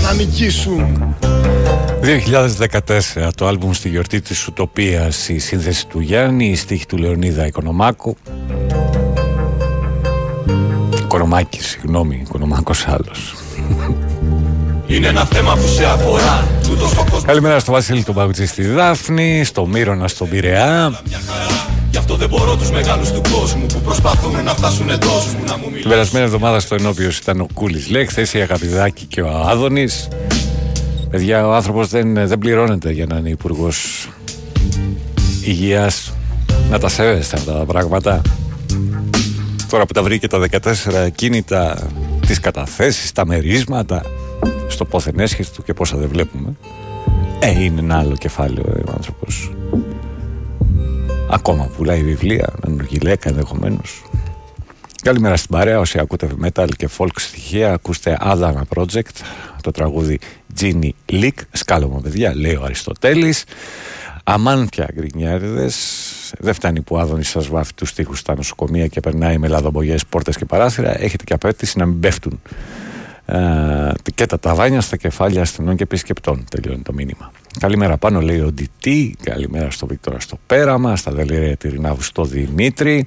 να νικήσουν. 2014, το άλμπουμ στη γιορτή της Ουτοπίας, η σύνθεση του Γιάννη, η στίχη του Λεωνίδα Οικονομάκου. Οικονομάκος άλλος. Είναι ένα θέμα που σε αφορά. Καλημέρα στο Βασίλη τον Παγκοτζή στη Δάφνη, στο Μύρονα στον Πειραιά. Γι' αυτό δεν μπορώ τους μεγάλους του κόσμου που προσπαθούν να φτάσουν εντός μου να μου μιλήσουν. Την περασμένη εβδομάδα στο Ενώπιος ήταν ο Κούλης Λέκ, χθες η Αγαπηδάκη και ο Άδωνης. Παιδιά, ο άνθρωπος δεν πληρώνεται για να είναι υπουργός υγείας. Να τα σέβεστε αυτά τα πράγματα. Τώρα που τα βρήκε τα 14 κίνητα, τις καταθέσεις, τα μερίσματα, στο πόθεν έσχεστο και πόσα δεν βλέπουμε, είναι ένα άλλο κεφάλαιο ο άνθρωπος. Ακόμα πουλάει βιβλία, Γυλαίκα ενδεχομένως. Καλημέρα στην παρέα, όσοι ακούτε metal και folk στοιχεία, ακούστε Adana Project, το τραγούδι Ginny Leak, σκάλωμα παιδιά, λέει ο Αριστοτέλης. Αμάν πια γκρινιάριδες, δεν φτάνει που ο Άδωνης σας βάφει τους τοίχους στα νοσοκομεία και περνάει με λαδομπογιές πόρτες και παράθυρα, έχετε και απέτηση να μην πέφτουν και τα ταβάνια στα κεφάλια ασθενών και επισκεπτών. Τελειώνει το μήνυμα. Καλημέρα πάνω, λέει ο Ντιτή. Καλημέρα στο Βίκτορα στο Πέραμα, στα Δελήρια Τυρινάβου στο Δημήτρη.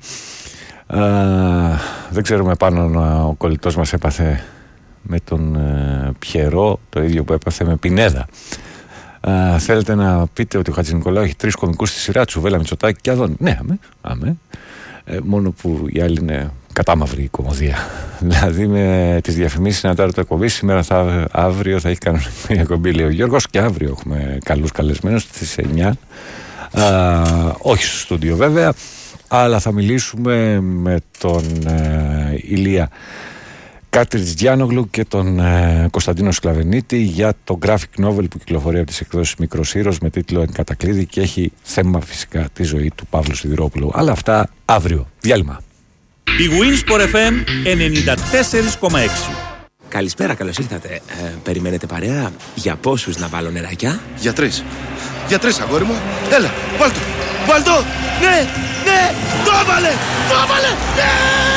Δεν ξέρουμε πάνω ο κολλητός μας έπαθε με τον Πιερό το ίδιο που έπαθε με Πινέδα. Θέλετε να πείτε ότι ο Χατζηνικολάου έχει 3 κομικούς στη σειρά, Τσουβέλα, Μητσοτάκη και Αδόνη? Ναι, αμέ. Μόνο που οι άλλοι είναι κατάμαυρη η κομμωδία. Δηλαδή με τις διαφημίσεις να τάρει το εκπομπή. Σήμερα αύριο θα έχει κανονική εκπομπή, λέει ο Γιώργος, και αύριο έχουμε καλούς καλεσμένους στις 9. Όχι στο στούντιο βέβαια, αλλά θα μιλήσουμε με τον Ηλία Κάτριτς Γιάννογλου και τον Κωνσταντίνο Σκλαβενίτη για το graphic novel που κυκλοφορεί από τις εκδόσεις Μικρός Ήρος με τίτλο «Εν κατακλείδη» και έχει θέμα φυσικά τη ζωή του Παύλου Σιδηρόπουλου. Αλλά αυτά αύριο. Διάλειμμα. Η Winsport FM 94,6. Καλησπέρα, καλώς ήρθατε. Περιμένετε παρέα? Για πόσους να βάλω νεράκια? Για 3. Για 3, αγόρι μου. Έλα, βάλτο. Ναι, το έβαλε, ναι!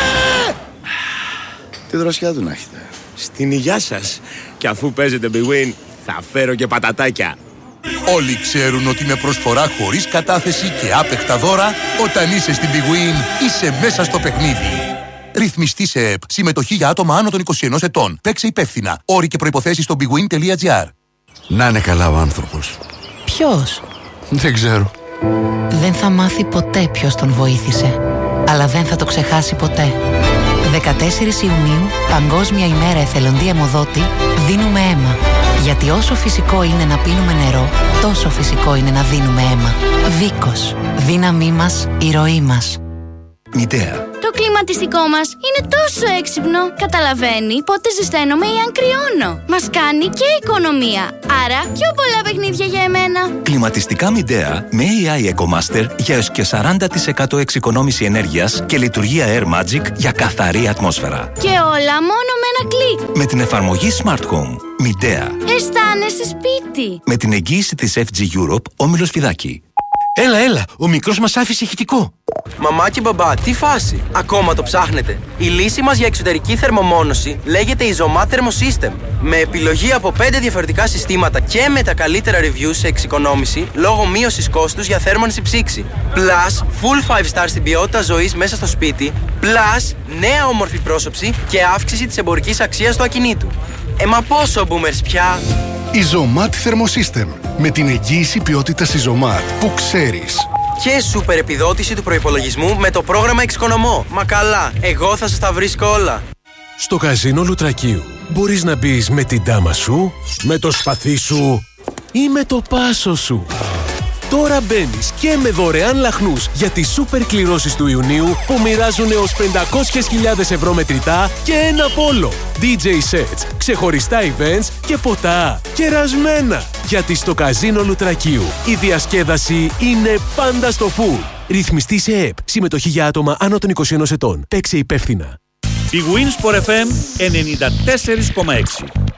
Τι δροσιά του να έχετε. Στην υγειά σας. Και αφού παίζετε Big Win, θα φέρω και πατατάκια. Όλοι ξέρουν ότι με προσφορά χωρίς κατάθεση και άπεχτα δώρα, όταν είσαι στην Big Win, είσαι μέσα στο παιχνίδι. Ρυθμιστή σε ΕΠ. Συμμετοχή για άτομα άνω των 21 ετών. Παίξε υπεύθυνα. Όροι και προϋποθέσεις στο bigwin.gr. Να είναι καλά ο άνθρωπος. Ποιος? Δεν ξέρω. Δεν θα μάθει ποτέ ποιος τον βοήθησε. Αλλά δεν θα το ξεχάσει ποτέ. 14 Ιουνίου, Παγκόσμια ημέρα εθελοντή αιμοδότη, δίνουμε αίμα. Γιατί όσο φυσικό είναι να πίνουμε νερό, τόσο φυσικό είναι να δίνουμε αίμα. Βίκος. Δύναμή μας, η ροή μας. Μητέα. Το κλιματιστικό μας είναι τόσο έξυπνο. Καταλαβαίνει πότε ζεσταίνομαι ή αν κρυώνω. Μας κάνει και οικονομία. Άρα πιο πολλά παιχνίδια για εμένα. Κλιματιστικά Μητέα με AI EcoMaster για έως και 40% εξοικονόμηση ενέργειας και λειτουργία Air Magic για καθαρή ατμόσφαιρα. Και όλα μόνο με ένα κλικ. Με την εφαρμογή Smart Home. Μητέα. Αισθάνεσαι σπίτι. Με την εγγύηση της FG Europe, Όμιλος Φιδάκη. Έλα, ο μικρός μας άφησε ηχητικό. Μαμά και μπαμπά, τι φάση? Ακόμα το ψάχνετε? Η λύση μας για εξωτερική θερμομόνωση λέγεται Isomat Thermosystem. Με επιλογή από 5 διαφορετικά συστήματα και με τα καλύτερα reviews σε εξοικονόμηση λόγω μείωσης κόστους για θέρμανση ψήξη. Plus, full 5 star στην ποιότητα ζωής μέσα στο σπίτι. Plus, νέα όμορφη πρόσωψη και αύξηση της εμπορικής αξίας του ακινήτου. Μα πόσο boomers πια? Isomat Thermosystem. Με την εγγύηση ποιότητας Isomat που ξέρεις. Και σούπερ επιδότηση του προϋπολογισμού με το πρόγραμμα Εξοικονομώ. Μα καλά, εγώ θα σας τα βρίσκω όλα. Στο καζίνο Λουτρακίου μπορείς να μπεις με την τάμα σου, με το σπαθί σου ή με το πάσο σου. Τώρα μπαίνεις και με δωρεάν λαχνούς για τις σούπερ κληρώσεις του Ιουνίου που μοιράζουν έως 500.000 ευρώ μετρητά και ένα πόλο. DJ sets, ξεχωριστά events και ποτά κερασμένα. Γιατί στο καζίνο Λουτρακίου η διασκέδαση είναι πάντα στο full. Ρυθμιστή σε ΕΠ. Συμμετοχή για άτομα άνω των 21 ετών. Παίξε υπεύθυνα. Η Winsport FM 94,6.